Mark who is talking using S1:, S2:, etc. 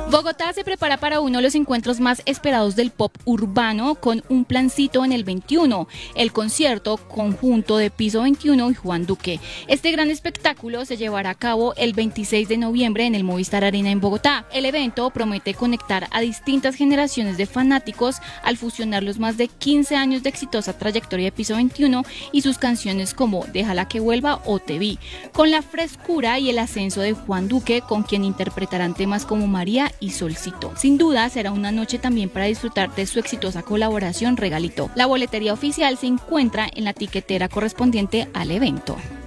S1: Bogotá se prepara para uno de los encuentros más esperados del pop urbano con un plancito en el 21, el concierto conjunto de Piso 21 y Juan Duque. Este gran espectáculo se llevará a cabo el 26 de noviembre en el Movistar Arena en Bogotá. El evento promete conectar a distintas generaciones de fanáticos al fusionar los más de 15 años de exitosa trayectoria de Piso 21 y sus canciones como Déjala que vuelva o Te vi, con la frescura y el ascenso de Juan Duque, con quien interpretarán temas como María y Solcito. Sin duda será una noche también para disfrutar de su exitosa colaboración Regalito. La boletería oficial se encuentra en la tiquetera correspondiente al evento.